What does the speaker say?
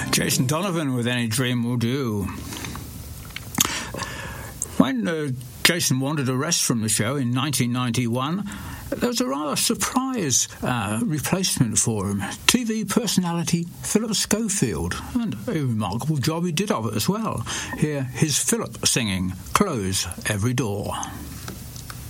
Jason Donovan with Any Dream Will Do. When Jason wanted a rest from the show in 1991, there was a rather surprise replacement for him. TV personality Philip Schofield, and a remarkable job he did of it as well. Here, here's Philip singing Close Every Door.